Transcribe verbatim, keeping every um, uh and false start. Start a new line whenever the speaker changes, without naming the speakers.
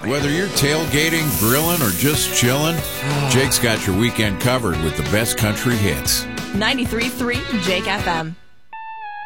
Whether you're tailgating, grilling, or just chilling, Jake's got your weekend covered with the best country hits.
ninety-three point three Jake F M.